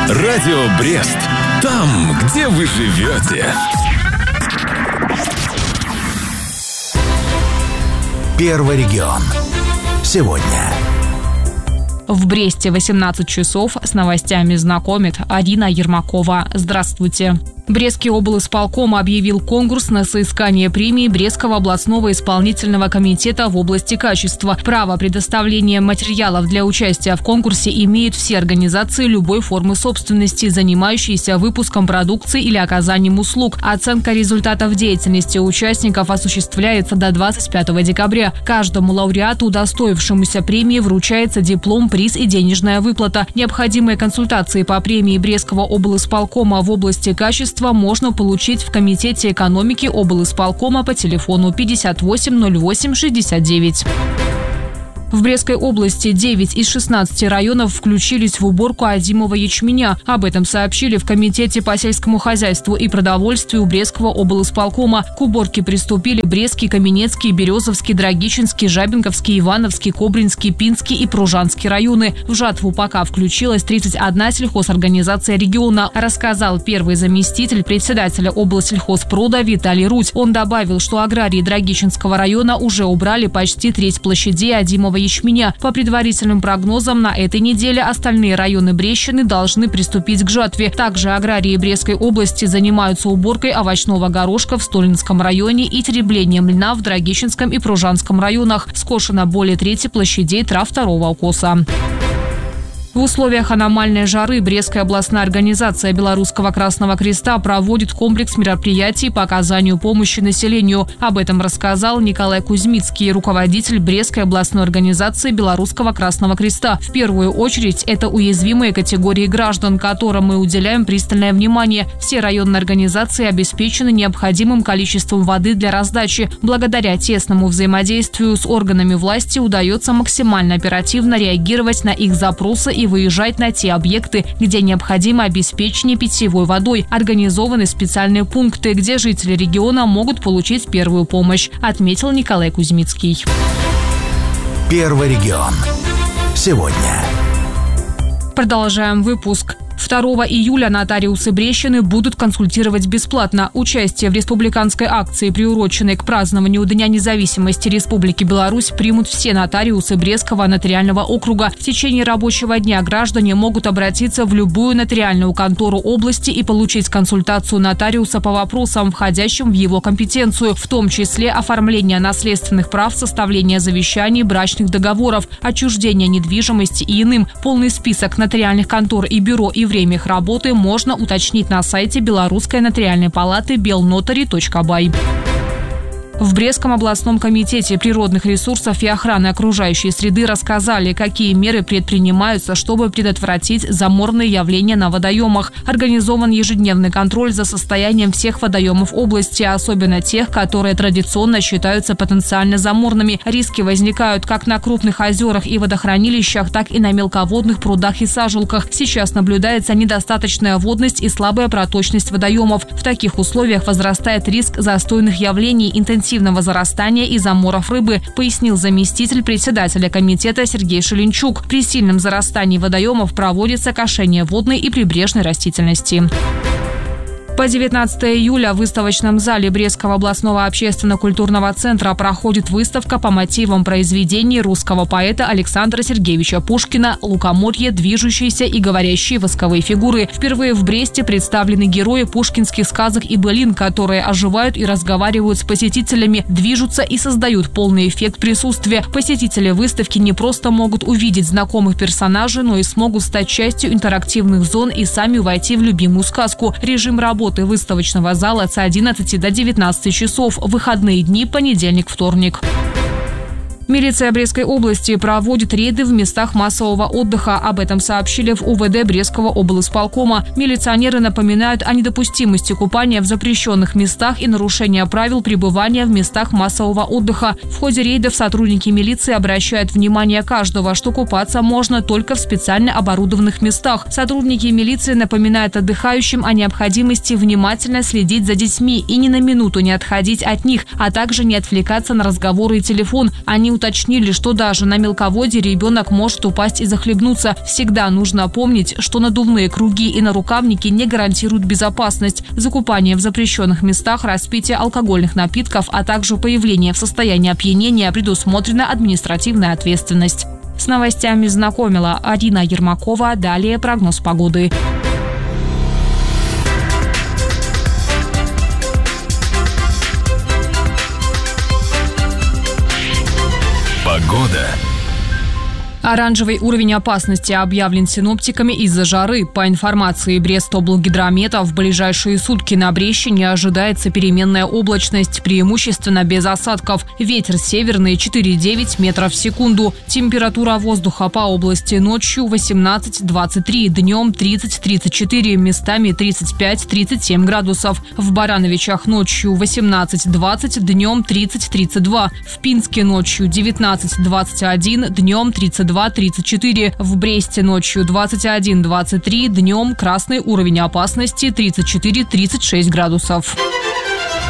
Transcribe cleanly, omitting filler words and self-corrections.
Радио Брест. Там, где вы живете. Первый регион. Сегодня. В Бресте 18 часов. С новостями знакомит Арина Ермакова. Здравствуйте. Брестский облисполком объявил конкурс на соискание премии Брестского областного исполнительного комитета в области качества. Право предоставления материалов для участия в конкурсе имеют все организации любой формы собственности, занимающиеся выпуском продукции или оказанием услуг. Оценка результатов деятельности участников осуществляется до 25 декабря. Каждому лауреату, удостоившемуся премии, вручается диплом, приз и денежная выплата. Необходимые консультации по премии Брестского облисполкома в области качества можно получить в Комитете экономики облисполкома по телефону 58 08 69. В Брестской области 9 из 16 районов включились в уборку озимого ячменя. Об этом сообщили в Комитете по сельскому хозяйству и продовольствию Брестского облисполкома. К уборке приступили Брестский, Каменецкий, Березовский, Драгичинский, Жабинковский, Ивановский, Кобринский, Пинский и Пружанский районы. В жатву пока включилась 31 сельхозорганизация региона, рассказал первый заместитель председателя облсельхозпрода Виталий Рудь. Он добавил, что аграрии Драгичинского района уже убрали почти треть площадей озимого ячменя. По предварительным прогнозам, на этой неделе остальные районы Брестщины должны приступить к жатве. Также аграрии Брестской области занимаются уборкой овощного горошка в Столинском районе и тереблением льна в Драгичинском и Пружанском районах. Скошено более трети площадей трав второго укоса. В условиях аномальной жары Брестская областная организация Белорусского Красного Креста проводит комплекс мероприятий по оказанию помощи населению. Об этом рассказал Николай Кузьмицкий, руководитель Брестской областной организации Белорусского Красного Креста. В первую очередь это уязвимые категории граждан, которым мы уделяем пристальное внимание. Все районные организации обеспечены необходимым количеством воды для раздачи. Благодаря тесному взаимодействию с органами власти удается максимально оперативно реагировать на их запросы и выезжать на те объекты, где необходимо обеспечение питьевой водой. Организованы специальные пункты, где жители региона могут получить первую помощь, отметил Николай Кузьмицкий. Первый регион. Сегодня. Продолжаем выпуск. 2 июля нотариусы Брестщины будут консультировать бесплатно. Участие в республиканской акции, приуроченной к празднованию Дня независимости Республики Беларусь, примут все нотариусы Брестского нотариального округа. В течение рабочего дня граждане могут обратиться в любую нотариальную контору области и получить консультацию нотариуса по вопросам, входящим в его компетенцию, в том числе оформление наследственных прав, составление завещаний, брачных договоров, отчуждение недвижимости и иным. Полный список нотариальных контор и бюро и время их работы можно уточнить на сайте Белорусской нотариальной палаты belnotary.by. В Брестском областном комитете природных ресурсов и охраны окружающей среды рассказали, какие меры предпринимаются, чтобы предотвратить заморные явления на водоемах. Организован ежедневный контроль за состоянием всех водоемов области, особенно тех, которые традиционно считаются потенциально заморными. Риски возникают как на крупных озерах и водохранилищах, так и на мелководных прудах и сажалках. Сейчас наблюдается недостаточная водность и слабая проточность водоемов. В таких условиях возрастает риск застойных явлений, интенсивного зарастания и заморов рыбы, пояснил заместитель председателя комитета Сергей Шеленчук. При сильном зарастании водоемов проводится кошение водной и прибрежной растительности. По 19 июля в выставочном зале Брестского областного общественно-культурного центра проходит выставка по мотивам произведений русского поэта Александра Сергеевича Пушкина «Лукоморье. Движущиеся и говорящие восковые фигуры». Впервые в Бресте представлены герои пушкинских сказок и былин, которые оживают и разговаривают с посетителями, движутся и создают полный эффект присутствия. Посетители выставки не просто могут увидеть знакомых персонажей, но и смогут стать частью интерактивных зон и сами войти в любимую сказку. Режим работы выставочного зала с 11 до 19 часов. Выходные дни, понедельник, вторник. Милиция Брестской области проводит рейды в местах массового отдыха. Об этом сообщили в УВД Брестского облисполкома. Милиционеры напоминают о недопустимости купания в запрещенных местах и нарушения правил пребывания в местах массового отдыха. В ходе рейдов сотрудники милиции обращают внимание каждого, что купаться можно только в специально оборудованных местах. Сотрудники милиции напоминают отдыхающим о необходимости внимательно следить за детьми и ни на минуту не отходить от них, а также не отвлекаться на разговоры и телефон. Они уточнили, что даже на мелководье ребенок может упасть и захлебнуться. Всегда нужно помнить, что надувные круги и нарукавники не гарантируют безопасность. За купание в запрещенных местах, распитие алкогольных напитков, а также появление в состоянии опьянения предусмотрена административная ответственность. С новостями знакомила Арина Ермакова. Далее прогноз погоды. Погода. Оранжевый уровень опасности объявлен синоптиками из-за жары. По информации Брестоблгидромета, в ближайшие сутки на Брещине ожидается переменная облачность, преимущественно без осадков. Ветер северный 4,9 метров в секунду. Температура воздуха по области ночью 18-23, днем 30-34, местами 35-37 градусов. В Барановичах ночью 18-20, днем 30-32. В Пинске ночью 19-21, днем 32-34. В Бресте ночью 21-23, днем красный уровень опасности 34-36 градусов.